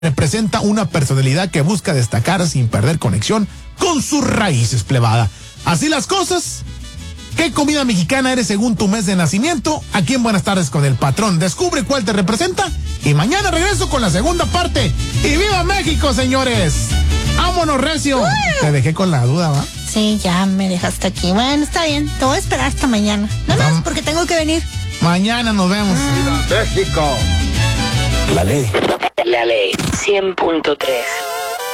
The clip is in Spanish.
representa una personalidad que busca destacar sin perder conexión con sus raíces, plebada. Así las cosas. ¿Qué comida mexicana eres según tu mes de nacimiento? Aquí en Buenas Tardes con el Patrón. Descubre cuál te representa y mañana regreso con la segunda parte. ¡Y viva México, señores! ¡Vámonos, recio! Te dejé con la duda, ¿va? Sí, ya me dejaste aquí. Bueno, está bien. Te voy a esperar hasta mañana. Nada más porque tengo que venir. Mañana nos vemos. ¡Viva México! La ley. La ley 100.3.